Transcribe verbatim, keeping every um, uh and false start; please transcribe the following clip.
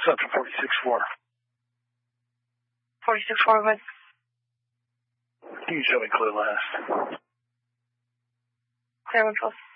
Central forty-six four. forty-six four, what? Can you show me clear last? Clear one twelve.